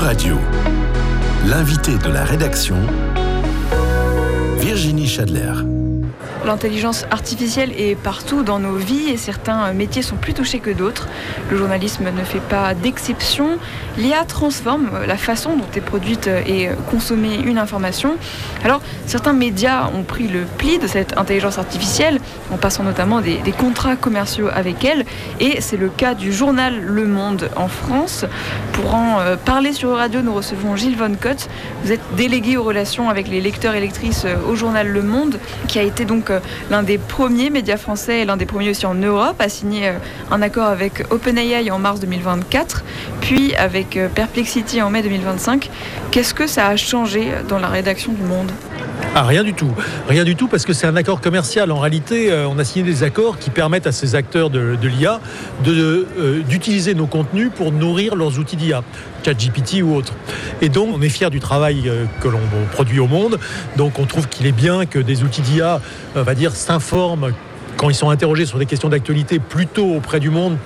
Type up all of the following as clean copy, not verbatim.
Radio. L'invité de la rédaction, Virginie Chadler. L'intelligence artificielle est partout dans nos vies et certains métiers sont plus touchés que d'autres. Le journalisme ne fait pas d'exception. L'IA transforme la façon dont est produite et consommée une information. Alors, certains médias ont pris le pli de cette intelligence artificielle en passant notamment des contrats commerciaux avec elle. Et c'est le cas du journal Le Monde en France. Pour en parler sur Radio, nous recevons Gilles Von Cotte. Vous êtes délégué aux relations avec les lecteurs et lectrices au journal Le Monde, qui a été donc l'un des premiers médias français et l'un des premiers aussi en Europe à signer un accord avec OpenAI en mars 2024, puis avec Perplexity en mai 2025. Qu'est-ce que ça a changé dans la rédaction du Monde ? Rien du tout, parce que c'est un accord commercial. En réalité, on a signé des accords qui permettent à ces acteurs de l'IA d'utiliser nos contenus pour nourrir leurs outils d'IA, ChatGPT ou autres. Et donc, on est fiers du travail que l'on produit au Monde. Donc, on trouve qu'il est bien que des outils d'IA, s'informent quand ils sont interrogés sur des questions d'actualité plutôt auprès du monde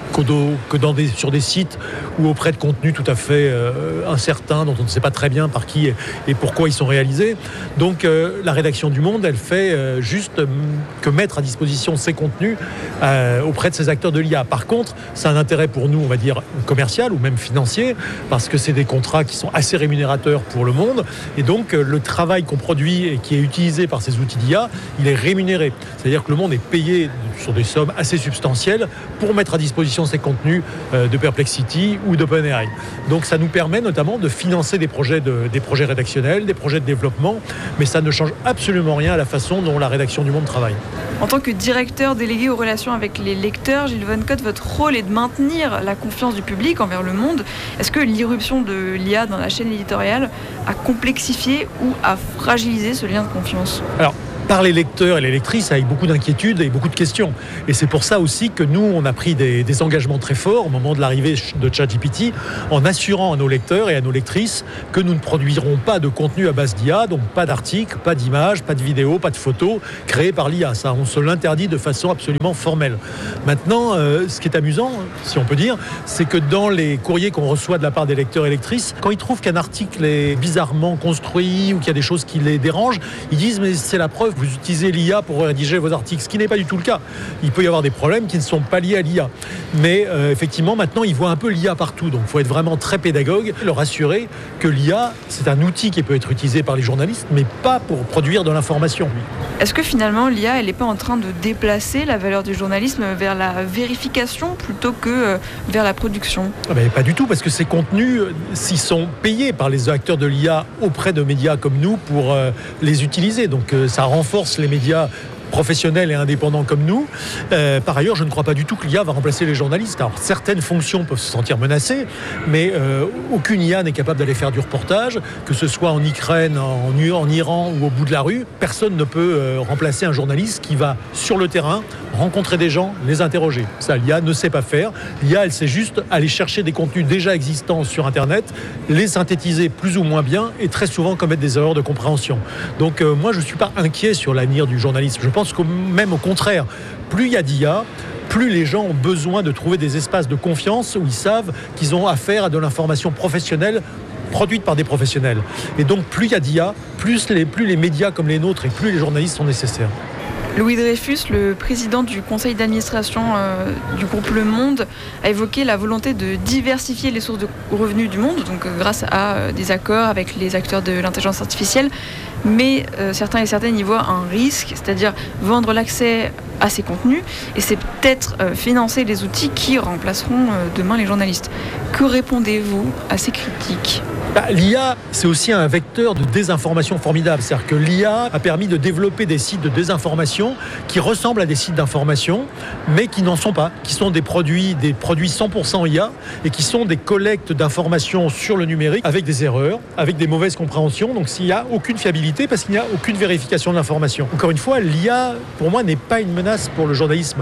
que sur des sites ou auprès de contenus tout à fait incertains, dont on ne sait pas très bien par qui et pourquoi ils sont réalisés. Donc la rédaction du Monde, elle fait juste que mettre à disposition ces contenus auprès de ces acteurs de l'IA. Par contre, c'est un intérêt pour nous, on va dire, commercial ou même financier, parce que c'est des contrats qui sont assez rémunérateurs pour le Monde. Et donc le travail qu'on produit et qui est utilisé par ces outils d'IA, il est rémunéré. C'est-à-dire que le Monde est payé sur des sommes assez substantielles pour mettre à disposition ces contenus de Perplexity ou d'OpenAI. Donc ça nous permet notamment de financer des projets rédactionnels, des projets de développement, mais ça ne change absolument rien à la façon dont la rédaction du Monde travaille. En tant que directeur délégué aux relations avec les lecteurs, Gilles Von Cotte, votre rôle est de maintenir la confiance du public envers le Monde. Est-ce que l'irruption de l'IA dans la chaîne éditoriale a complexifié ou a fragilisé ce lien de confiance ? Alors, par les lecteurs et les lectrices avec beaucoup d'inquiétudes et beaucoup de questions. Et c'est pour ça aussi que nous, on a pris des engagements très forts au moment de l'arrivée de ChatGPT, en assurant à nos lecteurs et à nos lectrices que nous ne produirons pas de contenu à base d'IA, donc pas d'articles, pas d'images, pas de vidéos, pas de photos créées par l'IA. Ça, on se l'interdit de façon absolument formelle. Maintenant, ce qui est amusant, si on peut dire, c'est que dans les courriers qu'on reçoit de la part des lecteurs et lectrices, quand ils trouvent qu'un article est bizarrement construit ou qu'il y a des choses qui les dérangent, ils disent « mais c'est la preuve, vous utilisez l'IA pour rédiger vos articles », ce qui n'est pas du tout le cas. Il peut y avoir des problèmes qui ne sont pas liés à l'IA. Mais effectivement, maintenant, ils voient un peu l'IA partout. Donc, il faut être vraiment très pédagogue, leur assurer que l'IA, c'est un outil qui peut être utilisé par les journalistes, mais pas pour produire de l'information. Est-ce que finalement, l'IA, elle n'est pas en train de déplacer la valeur du journalisme vers la vérification plutôt que vers la production ? Pas du tout, parce que ces contenus, s'ils sont payés par les acteurs de l'IA auprès de médias comme nous pour les utiliser. Donc, ça renforce les médias professionnels et indépendants comme nous. Par ailleurs, je ne crois pas du tout que l'IA va remplacer les journalistes. Alors, certaines fonctions peuvent se sentir menacées, mais aucune IA n'est capable d'aller faire du reportage, que ce soit en Ukraine, en Iran ou au bout de la rue. Personne ne peut remplacer un journaliste qui va sur le terrain rencontrer des gens, les interroger. Ça, l'IA ne sait pas faire. L'IA, elle sait juste aller chercher des contenus déjà existants sur Internet, les synthétiser plus ou moins bien et très souvent commettre des erreurs de compréhension. Donc moi, je ne suis pas inquiet sur l'avenir du journalisme. Je pense que même au contraire, plus il y a d'IA, plus les gens ont besoin de trouver des espaces de confiance où ils savent qu'ils ont affaire à de l'information professionnelle produite par des professionnels. Et donc, plus il y a d'IA, plus les médias comme les nôtres et plus les journalistes sont nécessaires. Louis Dreyfus, le président du conseil d'administration du groupe Le Monde, a évoqué la volonté de diversifier les sources de revenus du Monde, donc grâce à des accords avec les acteurs de l'intelligence artificielle. Mais certains et certaines y voient un risque, c'est-à-dire vendre l'accès à ces contenus, et c'est peut-être financer les outils qui remplaceront demain les journalistes. Que répondez-vous à ces critiques ? L'IA, c'est aussi un vecteur de désinformation formidable. C'est-à-dire que l'IA a permis de développer des sites de désinformation qui ressemblent à des sites d'information, mais qui n'en sont pas, qui sont des produits 100% IA et qui sont des collectes d'informations sur le numérique avec des erreurs, avec des mauvaises compréhensions. Donc, s'il n'y a aucune fiabilité parce qu'il n'y a aucune vérification de l'information. Encore une fois, l'IA, pour moi, n'est pas une menace pour le journalisme.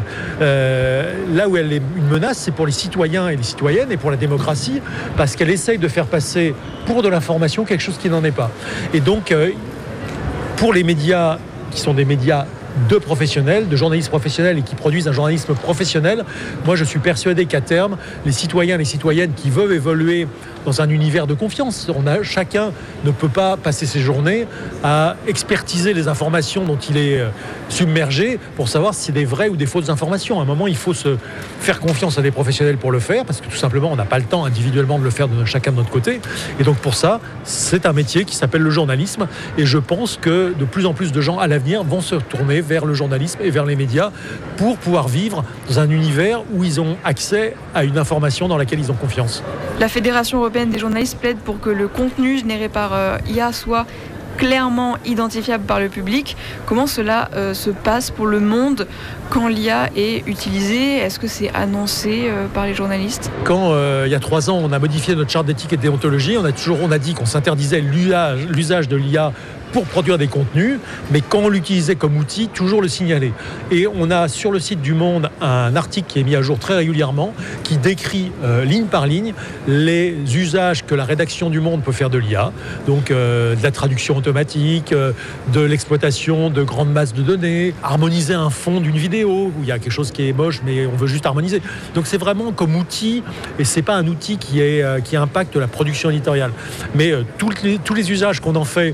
Là où elle est une menace, c'est pour les citoyens et les citoyennes et pour la démocratie, parce qu'elle essaye de faire passer pour de l'information quelque chose qui n'en est pas. Et donc, pour les médias qui sont des médias de professionnels, de journalistes professionnels et qui produisent un journalisme professionnel. Moi, je suis persuadé qu'à terme, les citoyens et les citoyennes qui veulent évoluer dans un univers de confiance, chacun ne peut pas passer ses journées à expertiser les informations dont il est submergé pour savoir si c'est des vraies ou des fausses informations. À un moment, il faut se faire confiance à des professionnels pour le faire, parce que tout simplement, on n'a pas le temps individuellement de le faire de chacun de notre côté. Et donc pour ça, c'est un métier qui s'appelle le journalisme. Et je pense que de plus en plus de gens à l'avenir vont se tourner vers le journalisme et vers les médias pour pouvoir vivre dans un univers où ils ont accès à une information dans laquelle ils ont confiance. La Fédération européenne des journalistes plaide pour que le contenu généré par IA soit clairement identifiable par le public. Comment cela se passe pour le monde quand l'IA est utilisée? Est-ce que c'est annoncé par les journalistes? Quand il y a 3 ans, on a modifié notre charte d'éthique et de déontologie, on a dit qu'on s'interdisait l'usage de l'IA pour produire des contenus, mais quand on l'utilisait comme outil, toujours le signaler. Et on a sur le site du Monde un article qui est mis à jour très régulièrement, qui décrit ligne par ligne les usages que la rédaction du Monde peut faire de l'IA, donc de la traduction automatique, de l'exploitation de grandes masses de données, harmoniser un fond d'une vidéo, où il y a quelque chose qui est moche, mais on veut juste harmoniser. Donc c'est vraiment comme outil, et c'est pas un outil qui impacte la production éditoriale. Mais tous les usages qu'on en fait,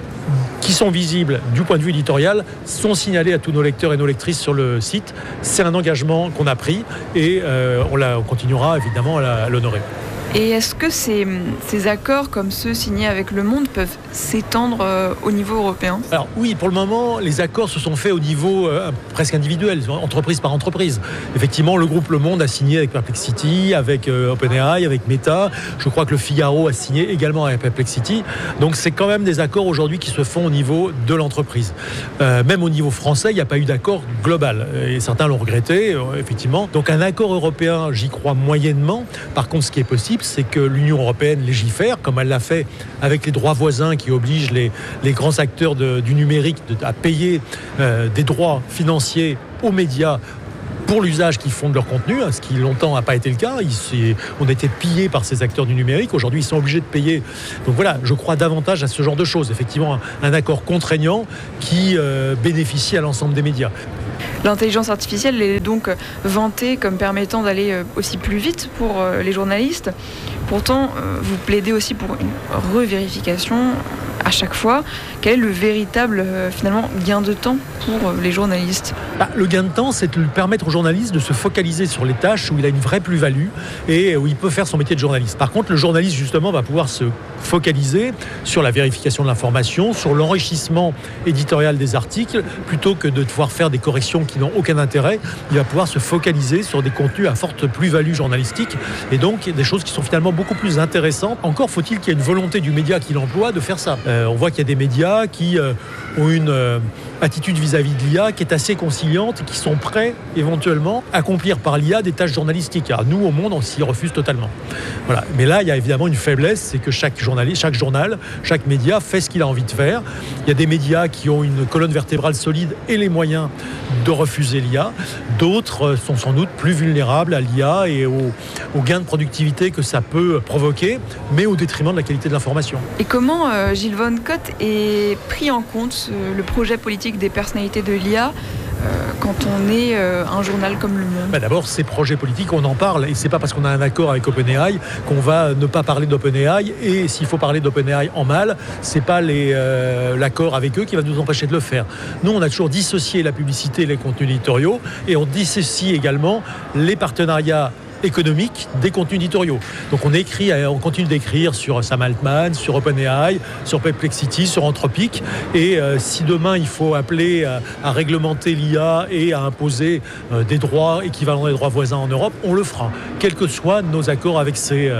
qui sont visibles du point de vue éditorial, sont signalés à tous nos lecteurs et nos lectrices sur le site. C'est un engagement qu'on a pris et on continuera évidemment à l'honorer. Et est-ce que ces accords comme ceux signés avec Le Monde peuvent s'étendre au niveau européen? Alors oui, pour le moment, les accords se sont faits au niveau presque individuel, entreprise par entreprise. Effectivement, le groupe Le Monde a signé avec Perplexity, avec OpenAI, avec Meta. Je crois que le Figaro a signé également avec Perplexity. Donc c'est quand même des accords aujourd'hui qui se font au niveau de l'entreprise. Même au niveau français, il n'y a pas eu d'accord global. Et certains l'ont regretté, effectivement. Donc un accord européen, j'y crois moyennement. Par contre, ce qui est possible, c'est que l'Union européenne légifère, comme elle l'a fait avec les droits voisins qui obligent les grands acteurs du numérique à payer des droits financiers aux médias pour l'usage qu'ils font de leur contenu, ce qui longtemps n'a pas été le cas. On a été pillés par ces acteurs du numérique. Aujourd'hui, ils sont obligés de payer. Donc voilà, je crois davantage à ce genre de choses. Effectivement, un accord contraignant qui bénéficie à l'ensemble des médias. L'intelligence artificielle est donc vantée comme permettant d'aller aussi plus vite pour les journalistes. Pourtant, vous plaidez aussi pour une revérification à chaque fois. Quel est le véritable finalement gain de temps pour les journalistes? Le gain de temps, c'est de permettre aux journalistes de se focaliser sur les tâches où il a une vraie plus-value et où il peut faire son métier de journaliste. Par contre, le journaliste, justement, va pouvoir se focaliser sur la vérification de l'information, sur l'enrichissement éditorial des articles, plutôt que de devoir faire des corrections qui n'ont aucun intérêt. Il va pouvoir se focaliser sur des contenus à forte plus-value journalistique et donc des choses qui sont finalement beaucoup plus intéressantes. Encore faut-il qu'il y ait une volonté du média qui l'emploie de faire ça. On voit qu'il y a des médias qui ont une attitude vis-à-vis de l'IA qui est assez conciliante et qui sont prêts éventuellement à accomplir par l'IA des tâches journalistiques. Alors nous, au Monde, on s'y refuse totalement. Voilà. Mais là, il y a évidemment une faiblesse, c'est que chaque journaliste, chaque journal, chaque média fait ce qu'il a envie de faire. Il y a des médias qui ont une colonne vertébrale solide et les moyens de refuser l'IA. D'autres sont sans doute plus vulnérables à l'IA et au gain de productivité que ça peut provoquer, mais au détriment de la qualité de l'information. Et comment Gilles Von Cott est pris en compte le projet politique des personnalités de l'IA quand on est un journal comme Le Monde? D'abord, ces projets politiques, on en parle et c'est pas parce qu'on a un accord avec OpenAI qu'on va ne pas parler d'OpenAI, et s'il faut parler d'OpenAI en mal, c'est pas l'accord avec eux qui va nous empêcher de le faire. Nous, on a toujours dissocié la publicité et les contenus éditoriaux et on dissocie également les partenariats économique des contenus éditoriaux. Donc on continue d'écrire sur Sam Altman, sur OpenAI, sur Perplexity, sur Anthropic, et si demain il faut appeler à réglementer l'IA et à imposer des droits équivalents des droits voisins en Europe, on le fera, quels que soient nos accords avec ces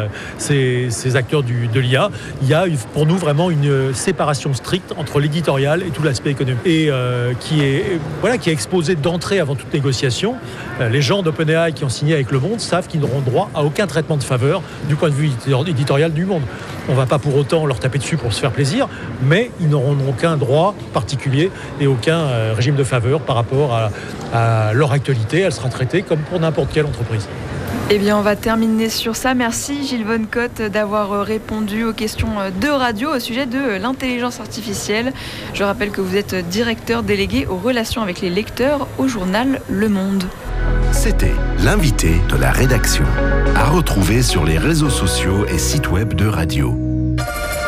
acteurs de l'IA. Il y a pour nous vraiment une séparation stricte entre l'éditorial et tout l'aspect économique, et qui est exposé d'entrée avant toute négociation. Les gens d'OpenAI qui ont signé avec Le Monde savent qu'ils n'auront droit à aucun traitement de faveur du point de vue éditorial du Monde. On ne va pas pour autant leur taper dessus pour se faire plaisir, mais ils n'auront aucun droit particulier et aucun régime de faveur par rapport à leur actualité. Elle sera traitée comme pour n'importe quelle entreprise. Eh bien, on va terminer sur ça. Merci Gilles Vonnecotte d'avoir répondu aux questions de radio au sujet de l'intelligence artificielle. Je rappelle que vous êtes directeur délégué aux relations avec les lecteurs au journal Le Monde. C'était l'invité de la rédaction. À retrouver sur les réseaux sociaux et sites web de Radio.